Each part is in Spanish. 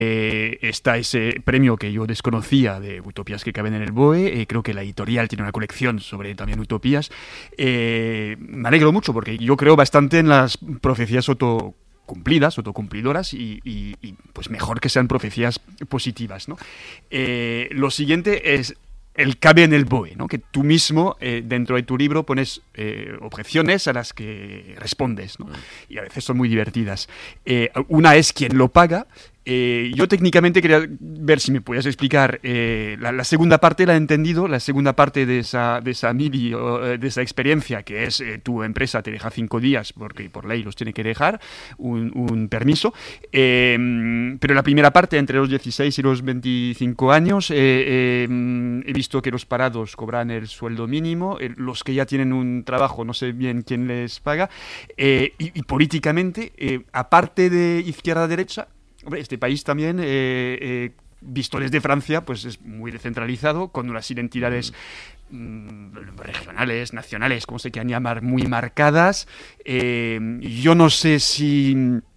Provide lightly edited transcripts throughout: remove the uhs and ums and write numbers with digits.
está ese premio que yo desconocía de utopías que caben en el BOE. Creo que la editorial tiene una colección sobre también utopías. Me alegro mucho porque yo creo bastante en las profecías autocumplidas, autocumplidoras y pues mejor que sean profecías positivas, ¿no? Lo siguiente es el cabe en el BOE, ¿no? Que tú mismo dentro de tu libro pones objeciones a las que respondes, ¿no? Y a veces son muy divertidas. Una es quién lo paga. Yo técnicamente quería ver si me podías explicar la segunda parte, la he entendido, la segunda parte de esa MIBI, de esa experiencia, que es tu empresa te deja 5 días, porque por ley los tiene que dejar, un permiso, pero la primera parte, entre los 16 y los 25 años, he visto que los parados cobran el sueldo mínimo, los que ya tienen un trabajo, no sé bien quién les paga, y políticamente, aparte de izquierda-derecha, hombre, este país también, visto desde Francia, pues es muy descentralizado, con unas identidades regionales, nacionales, como se quieran llamar, muy marcadas. Yo no sé si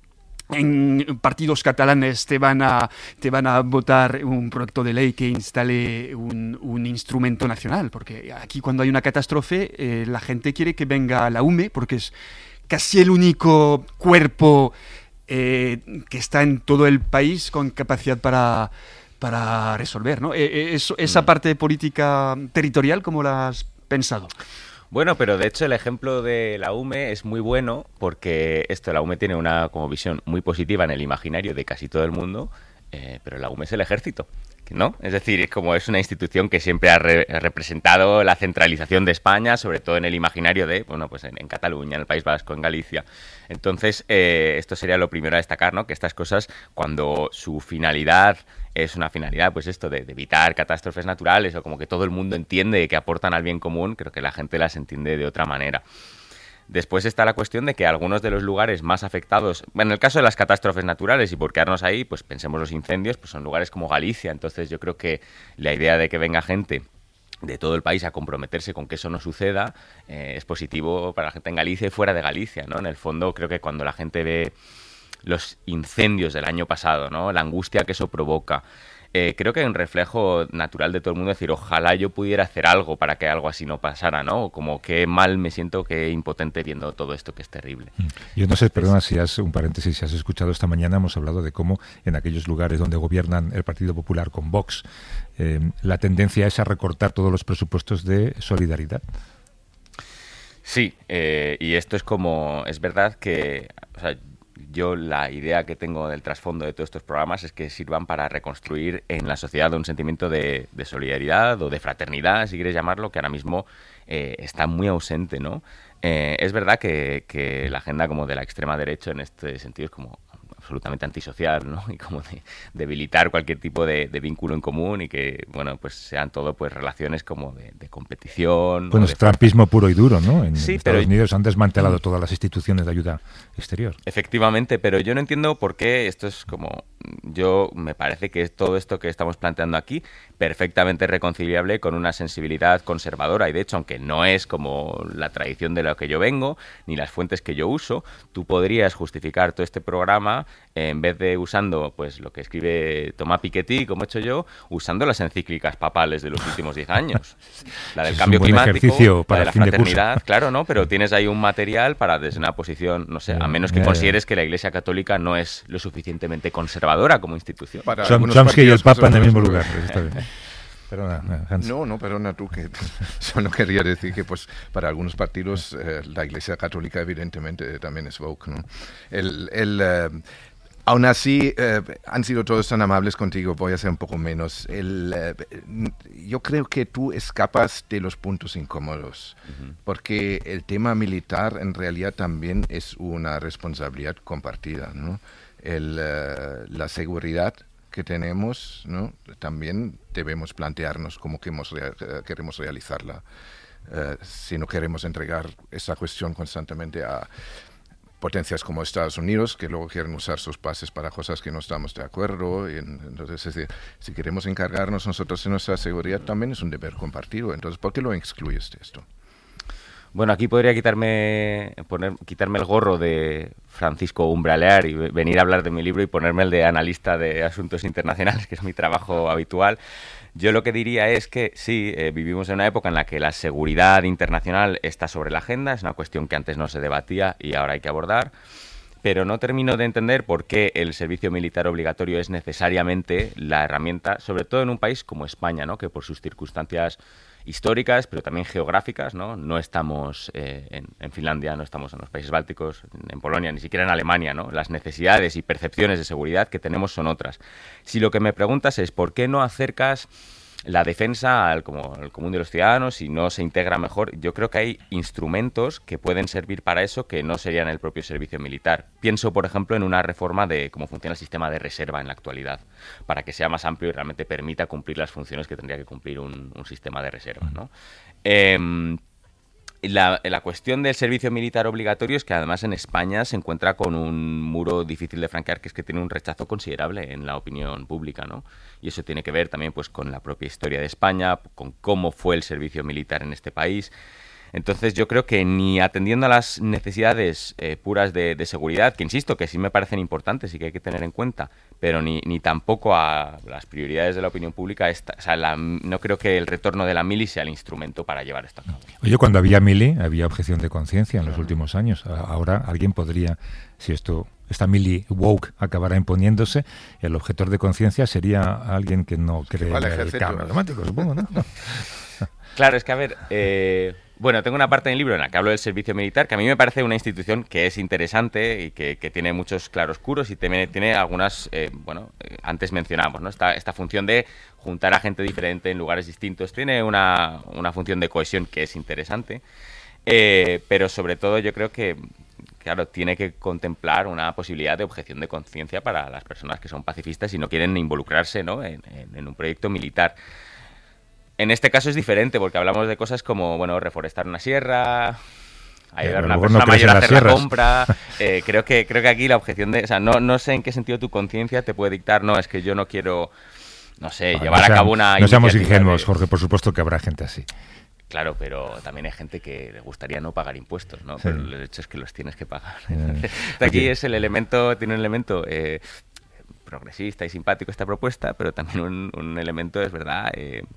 en partidos catalanes te van a votar un proyecto de ley que instale un instrumento nacional, porque aquí cuando hay una catástrofe, la gente quiere que venga la UME, porque es casi el único cuerpo que está en todo el país con capacidad para resolver, ¿no? Esa parte política territorial, ¿cómo la has pensado? Bueno, pero de hecho el ejemplo de la UME es muy bueno porque la UME tiene una como visión muy positiva en el imaginario de casi todo el mundo, pero la UME es el ejército, ¿no? Es decir, es una institución que siempre ha representado la centralización de España, sobre todo en el imaginario de, bueno, pues en Cataluña, en el País Vasco, en Galicia. Entonces, esto sería lo primero a destacar, ¿no? Que estas cosas, cuando su finalidad es una finalidad, pues esto de evitar catástrofes naturales o como que todo el mundo entiende que aportan al bien común, creo que la gente las entiende de otra manera. Después está la cuestión de que algunos de los lugares más afectados, bueno, en el caso de las catástrofes naturales, y por quedarnos ahí, pues pensemos los incendios, pues son lugares como Galicia. Entonces yo creo que la idea de que venga gente de todo el país a comprometerse con que eso no suceda es positivo para la gente en Galicia y fuera de Galicia, ¿no? En el fondo creo que cuando la gente ve los incendios del año pasado, ¿no? La angustia que eso provoca, creo que hay un reflejo natural de todo el mundo, decir, ojalá yo pudiera hacer algo para que algo así no pasara, ¿no? Como qué mal me siento, qué impotente viendo todo esto que es terrible. Yo no sé, perdona, si has escuchado esta mañana, hemos hablado de cómo en aquellos lugares donde gobiernan el Partido Popular con Vox, la tendencia es a recortar todos los presupuestos de solidaridad. Sí, y esto es verdad que, o sea, yo la idea que tengo del trasfondo de todos estos programas es que sirvan para reconstruir en la sociedad un sentimiento de solidaridad o de fraternidad, si quieres llamarlo, que ahora mismo está muy ausente, ¿no? Es verdad que la agenda como de la extrema derecha en este sentido es como absolutamente antisocial, ¿no? Y como de debilitar cualquier tipo de vínculo en común y que, bueno, pues sean todo pues relaciones como de competición. Bueno, es trampismo puro y duro, ¿no? En sí, Estados Unidos han desmantelado todas las instituciones de ayuda exterior. Efectivamente, pero yo no entiendo por qué esto es como... me parece que todo esto que estamos planteando aquí perfectamente reconciliable con una sensibilidad conservadora y de hecho, aunque no es como la tradición de la que yo vengo ni las fuentes que yo uso, tú podrías justificar todo este programa en vez de usando pues lo que escribe Thomas Piketty, como he hecho yo, usando las encíclicas papales de los últimos 10 años. La del cambio climático, la de la fraternidad, claro, ¿no? Pero tienes ahí un material para desde una posición, no sé, a menos que consideres que la Iglesia Católica no es lo suficientemente conservadora como institución. Chomsky y el Papa en el mismo lugar. Está bien. Perdona, Hans. No, perdona tú, que solo quería decir que pues para algunos partidos la Iglesia Católica evidentemente también es woke, ¿no? Aún así, han sido todos tan amables contigo, voy a ser un poco menos. Yo creo que tú escapas de los puntos incómodos, porque el tema militar en realidad también es una responsabilidad compartida, ¿no? La seguridad que tenemos, ¿no? También debemos plantearnos cómo queremos realizarla. Si no queremos entregar esa cuestión constantemente a potencias como Estados Unidos, que luego quieren usar sus bases para cosas que no estamos de acuerdo. Y entonces, es decir, si queremos encargarnos nosotros de nuestra seguridad, también es un deber compartido. Entonces, ¿por qué lo excluyes de esto? Bueno, aquí podría quitarme el gorro de Francisco Umbralear y venir a hablar de mi libro y ponerme el de analista de asuntos internacionales, que es mi trabajo habitual. Yo lo que diría es que sí, vivimos en una época en la que la seguridad internacional está sobre la agenda, es una cuestión que antes no se debatía y ahora hay que abordar, pero no termino de entender por qué el servicio militar obligatorio es necesariamente la herramienta, sobre todo en un país como España, ¿no? Que por sus circunstancias históricas, pero también geográficas, ¿no? No estamos en Finlandia, no estamos en los países bálticos, en Polonia, ni siquiera en Alemania, ¿no? Las necesidades y percepciones de seguridad que tenemos son otras. Si lo que me preguntas es ¿por qué no acercas la defensa al común de los ciudadanos y no se integra mejor? Yo creo que hay instrumentos que pueden servir para eso que no serían el propio servicio militar. Pienso, por ejemplo, en una reforma de cómo funciona el sistema de reserva en la actualidad, para que sea más amplio y realmente permita cumplir las funciones que tendría que cumplir un sistema de reserva, ¿no? La cuestión del servicio militar obligatorio es que además en España se encuentra con un muro difícil de franquear, que es que tiene un rechazo considerable en la opinión pública, ¿no? Y eso tiene que ver también pues con la propia historia de España, con cómo fue el servicio militar en este país. Entonces yo creo que ni atendiendo a las necesidades puras de seguridad, que insisto que sí me parecen importantes y que hay que tener en cuenta, pero ni tampoco a las prioridades de la opinión pública, no creo que el retorno de la mili sea el instrumento para llevar esto a cabo. Oye, cuando había mili había objeción de conciencia en los últimos años. Ahora alguien podría, si esta mili woke acabara imponiéndose, el objetor de conciencia sería alguien que no cree en el cambio climático, supongo, ¿no? Claro, es que a ver... Bueno, tengo una parte en el libro en la que hablo del servicio militar, que a mí me parece una institución que es interesante y que tiene muchos claroscuros y tiene algunas, antes mencionamos, ¿no? Esta función de juntar a gente diferente en lugares distintos. Tiene una función de cohesión que es interesante, pero sobre todo yo creo que, claro, tiene que contemplar una posibilidad de objeción de conciencia para las personas que son pacifistas y no quieren involucrarse, ¿no? en un proyecto militar. En este caso es diferente porque hablamos de cosas como, bueno, reforestar una sierra, ayudar a una persona mayor a hacer la compra. Creo que aquí la objeción o sea, no sé en qué sentido tu conciencia te puede dictar, no, es que yo no quiero, no sé, llevar a cabo una... No seamos ingenuos, Jorge, por supuesto que habrá gente así. Claro, pero también hay gente que le gustaría no pagar impuestos, ¿no? Sí. Pero el hecho es que los tienes que pagar. Aquí es tiene un elemento... progresista y simpático esta propuesta, pero también un elemento, es verdad,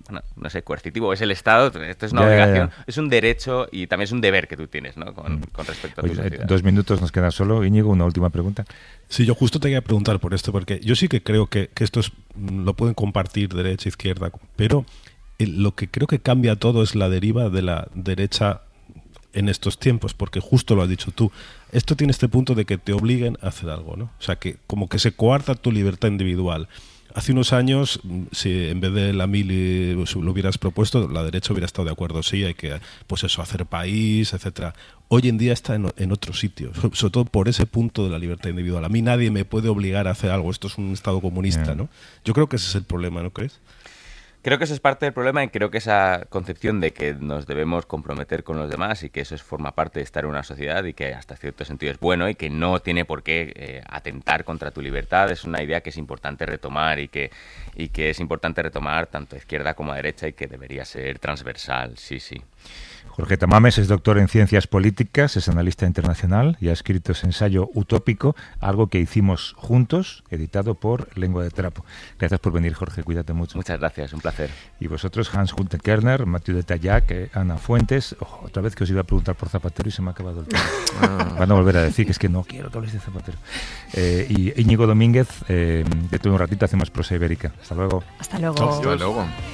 no sé, coercitivo. Es el Estado, esto es una obligación, es un derecho y también es un deber que tú tienes, ¿no? Con respecto a tu sociedad. 2 minutos nos quedan solo. Íñigo, una última pregunta. Sí, yo justo te quería preguntar por esto, porque yo sí que creo que esto lo pueden compartir derecha e izquierda, pero lo que creo que cambia todo es la deriva de la derecha en estos tiempos, porque justo lo has dicho tú, esto tiene este punto de que te obliguen a hacer algo, ¿no? O sea, que como que se coarta tu libertad individual. Hace unos años, si en vez de la mili lo hubieras propuesto, la derecha hubiera estado de acuerdo, sí, hay que, pues eso, hacer país, etcétera. Hoy en día está en otro sitio, sobre todo por ese punto de la libertad individual. A mí nadie me puede obligar a hacer algo, esto es un Estado comunista, ¿no? Yo creo que ese es el problema, ¿no crees? Creo que eso es parte del problema y creo que esa concepción de que nos debemos comprometer con los demás y que eso forma parte de estar en una sociedad y que hasta cierto sentido es bueno y que no tiene por qué atentar contra tu libertad es una idea que es importante retomar y que es importante retomar tanto a izquierda como a derecha y que debería ser transversal, sí. Jorge Tamames es doctor en Ciencias Políticas, es analista internacional y ha escrito ese ensayo utópico, algo que hicimos juntos, editado por Lengua de Trapo. Gracias por venir, Jorge, cuídate mucho. Muchas gracias, un placer. Y vosotros, Hans Günther Kerner, Mathieu de Tallac, Ana Fuentes. Otra vez que os iba a preguntar por Zapatero y se me ha acabado el tiempo. Van a volver a decir que es que no quiero que habléis de Zapatero. Y Íñigo Domínguez, dentro de un ratito hacemos Prosa Ibérica. Hasta luego. Hasta luego. Hasta luego.